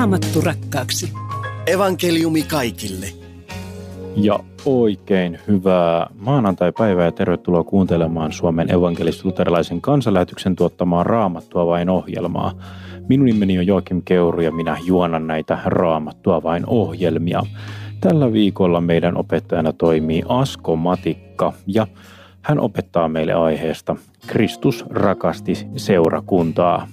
Raamattu rakkaaksi. Evankeliumi kaikille. Ja oikein hyvää maanantai-päivää ja tervetuloa kuuntelemaan Suomen evankelis-luterilaisen kansanlähetyksen tuottamaa Raamattua vain -ohjelmaa. Minun nimeni on Joakim Keuru ja minä juonan näitä Raamattua vain -ohjelmia. Tällä viikolla meidän opettajana toimii Asko Matikka ja hän opettaa meille aiheesta Kristus rakasti seurakuntaa.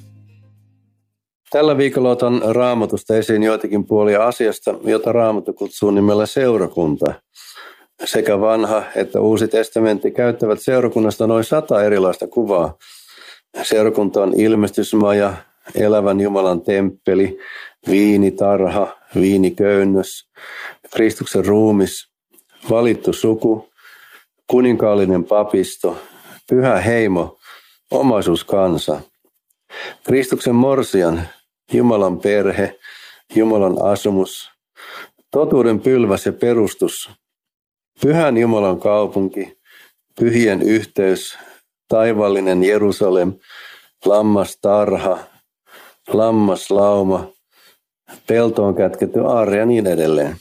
Tällä viikolla otan Raamatusta esiin joitakin puolia asiasta, jota Raamattu kutsuu nimellä seurakunta. Sekä vanha että uusi testamentti käyttävät seurakunnasta noin 100 erilaista kuvaa. Seurakunta on ilmestysmaja, elävän Jumalan temppeli, viinitarha, viiniköynnös, Kristuksen ruumis, valittu suku, kuninkaallinen papisto, pyhä heimo, omaisuuskansa, Kristuksen morsian, Jumalan perhe, Jumalan asumus, totuuden pylväs ja perustus, pyhän Jumalan kaupunki, pyhien yhteys, taivaallinen Jerusalem, lammastarha, lammaslauma, peltoon kätketty aarre ja niin edelleen.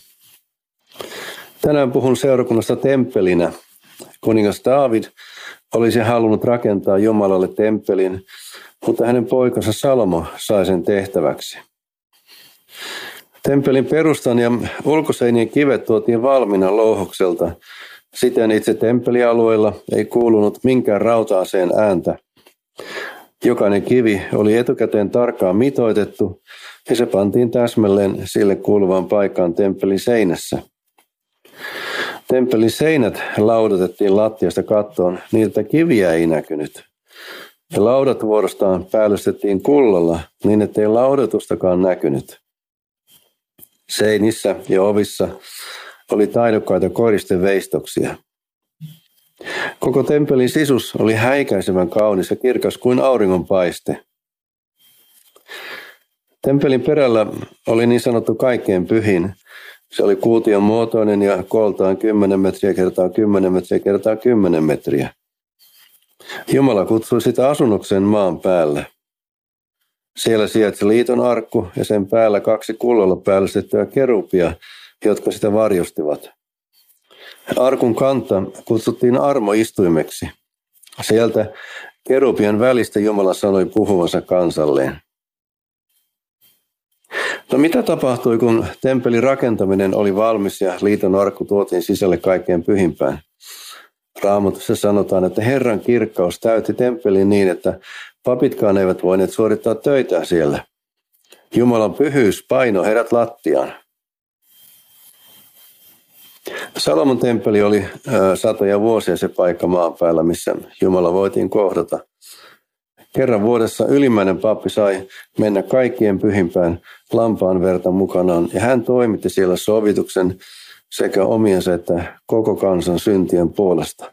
Tänään puhun seurakunnasta temppelinä. Kuningas Daavid olisi halunnut rakentaa Jumalalle temppelin, mutta hänen poikansa Salomo sai sen tehtäväksi. Temppelin perustan ja ulkoseinien kivet tuotiin valmiina louhokselta. Siten itse temppelialueella ei kuulunut minkään rauta-aseen ääntä. Jokainen kivi oli etukäteen tarkkaan mitoitettu ja se pantiin täsmälleen sille kuuluvaan paikkaan temppelin seinässä. Temppelin seinät laudotettiin lattiasta kattoon niin, että kiviä ei näkynyt. Ja laudat vuorostaan päällystettiin kullalla niin, ettei laudatustakaan näkynyt. Seinissä ja ovissa oli taidokkaita koristeveistoksia. Koko temppelin sisus oli häikäisevän kaunis ja kirkas kuin auringonpaiste. Temppelin perällä oli niin sanottu kaikkein pyhin. Se oli kuution muotoinen ja kooltaan 10 metriä kertaa 10 metriä kertaa 10 metriä. Jumala kutsui sitä asunnokseen maan päällä. Siellä sijaitsi liiton arkku ja sen päällä 2 kullalla päällystettyä kerupia, jotka sitä varjostivat. Arkun kanta kutsuttiin armoistuimeksi. Sieltä kerupien välistä Jumala sanoi puhuvansa kansalleen. No mitä tapahtui, kun temppelin rakentaminen oli valmis ja liiton arkku tuotiin sisälle kaikkein pyhimpään? Raamatussa sanotaan, että Herran kirkkaus täytti temppelin niin, että papitkaan eivät voineet suorittaa töitä siellä. Jumalan pyhyys painoi heidät lattiaan. Salomon temppeli oli satoja vuosia se paikka maan päällä, missä Jumala voitiin kohdata. Kerran vuodessa ylimmäinen pappi sai mennä kaikkien pyhimpään lampaan verta mukanaan ja hän toimitti siellä sovituksen sekä omiensa että koko kansan syntien puolesta.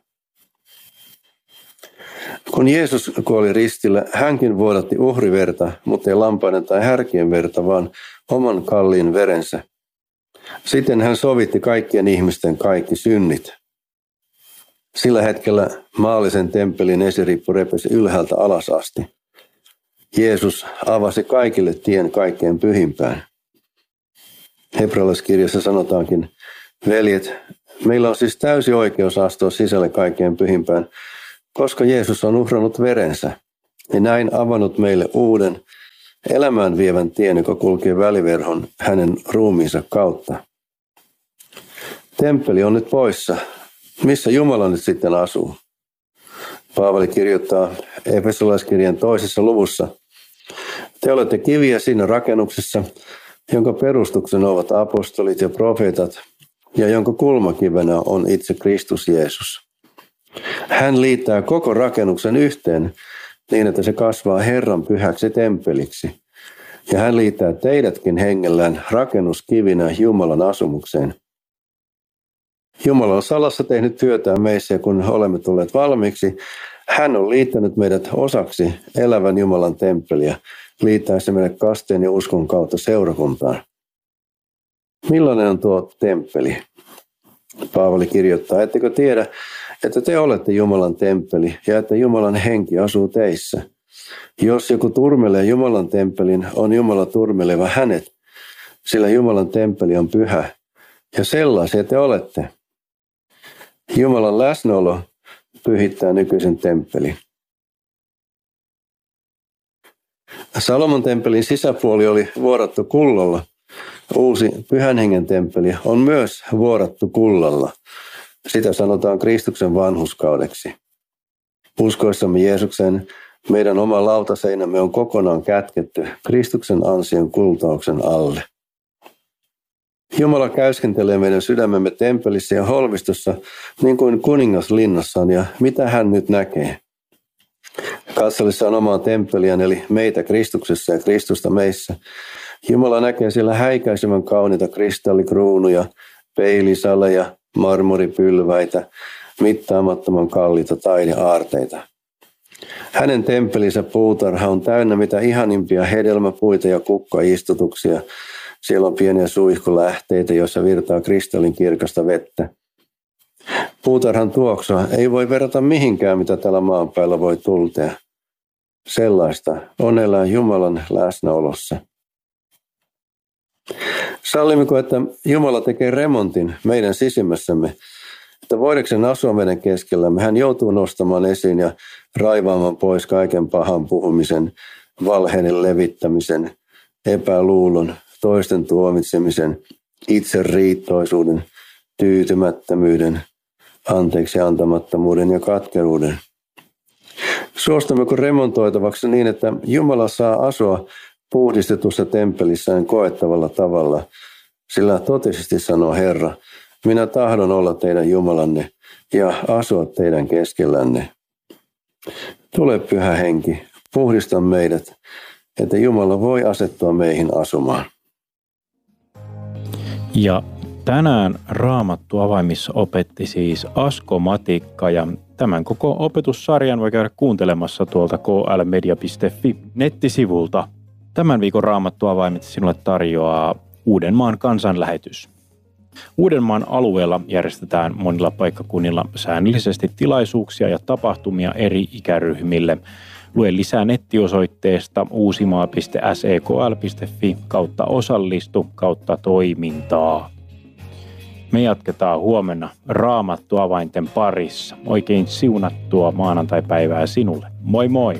Kun Jeesus kuoli ristillä, hänkin vuodatti uhriverta, mutta ei lampaiden tai härkien verta, vaan oman kalliin verensä. Sitten hän sovitti kaikkien ihmisten kaikki synnit. Sillä hetkellä maallisen temppelin esirippu repesi ylhäältä alas asti. Jeesus avasi kaikille tien kaikkein pyhimpään. Hebrealaiskirjassa sanotaankin, veljet, meillä on siis täysi oikeus astua sisälle kaikkein pyhimpään, koska Jeesus on uhrannut verensä ja näin avannut meille uuden elämään vievän tien, joka kulkee väliverhon hänen ruumiinsa kautta. Temppeli on nyt poissa. Missä Jumala nyt sitten asuu? Paavali kirjoittaa Efesolaiskirjan 2. luvussa, te olette kiviä siinä rakennuksessa, jonka perustuksen ovat apostolit ja profeetat, ja jonka kulmakivenä on itse Kristus Jeesus. Hän liittää koko rakennuksen yhteen niin, että se kasvaa Herran pyhäksi temppeliksi. Ja hän liittää teidätkin hengellään rakennuskivinä Jumalan asumukseen. Jumala on salassa tehnyt työtään meissä ja kun olemme tulleet valmiiksi, hän on liittänyt meidät osaksi elävän Jumalan temppeliä, liittäessä meidät kasteen ja uskon kautta seurakuntaan. Millainen on tuo temppeli? Paavali kirjoittaa, ettekö tiedä, että te olette Jumalan temppeli ja että Jumalan henki asuu teissä. Jos joku turmelee Jumalan temppelin, on Jumala turmeleva hänet, sillä Jumalan temppeli on pyhä, ja sellaisia te olette. Jumalan läsnäolo pyhittää nykyisen temppelin. Salomon temppelin sisäpuoli oli vuorattu kullalla. Uusi Pyhän Hengen temppeli on myös vuorattu kullalla. Sitä sanotaan Kristuksen vanhurskaudeksi. Uskoissamme Jeesukseen meidän oma lautaseinämme on kokonaan kätketty Kristuksen ansion kultauksen alle. Jumala käyskentelee meidän sydämemme temppelissä ja holvistossa niin kuin kuningas linnassaan, ja mitä hän nyt näkee? Katsellessaan omaa temppeliään eli meitä Kristuksessa ja Kristusta meissä, Jumala näkee siellä häikäisevän kauniita kristallikruunuja, peilisaleja, marmoripylväitä, mittaamattoman kalliita taideaarteita. Hänen temppelinsä puutarha on täynnä mitä ihanimpia hedelmäpuita ja kukkaistutuksia. Siellä on pieniä suihkulähteitä, joissa virtaa kristallin kirkasta vettä. Puutarhan tuoksua ei voi verrata mihinkään, mitä tällä maan päällä voi tuntea. Sellaista on elää Jumalan läsnäolossa. Sallimmeko, että Jumala tekee remontin meidän sisimmässämme, että voidakseen asua meidän keskellämme, hän joutuu nostamaan esiin ja raivaamaan pois kaiken pahan puhumisen, valheiden levittämisen, epäluulon, toisten tuomitsemisen, itseriittoisuuden, tyytymättömyyden, anteeksi antamattomuuden ja katkeruuden. Suostummeko remontoitavaksi niin, että Jumala saa asua puhdistetussa temppelissään koettavalla tavalla, sillä totisesti sanoo Herra, minä tahdon olla teidän Jumalanne ja asua teidän keskellänne. Tule Pyhä Henki, puhdista meidät, että Jumala voi asettua meihin asumaan. Ja tänään Raamattu avaimissa opetti siis Asko Matikka, ja tämän koko opetussarjan voi käydä kuuntelemassa tuolta klmedia.fi nettisivulta. Tämän viikon Raamattu avaimet sinulle tarjoaa Uudenmaan kansanlähetys. Uudenmaan alueella järjestetään monilla paikkakunnilla säännöllisesti tilaisuuksia ja tapahtumia eri ikäryhmille. Lue lisää nettiosoitteesta uusimaa.sekl.fi/osallistu/toimintaa. Me jatketaan huomenna Raamattu avainten parissa. Oikein siunattua maanantaipäivää sinulle. Moi moi!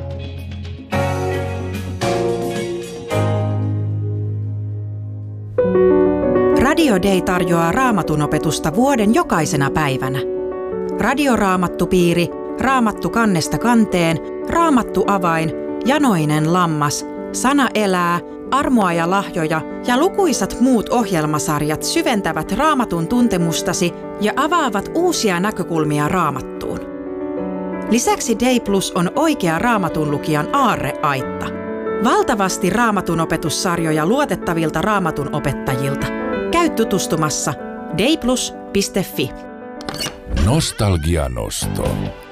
Radio Day tarjoaa Raamatun opetusta vuoden jokaisena päivänä. Radioraamattupiiri, Raamattu kannesta kanteen, Raamattu avain, Janoinen lammas, Sana elää, Armoa ja lahjoja ja lukuisat muut ohjelmasarjat syventävät Raamatun tuntemustasi ja avaavat uusia näkökulmia Raamattuun. Lisäksi Day Plus on oikea Raamatun lukijan aarreaitta. Valtavasti Raamatun opetussarjoja luotettavilta Raamatun opettajilta. Käy tutustumassa dayplus.fi. Nostalgia nosto.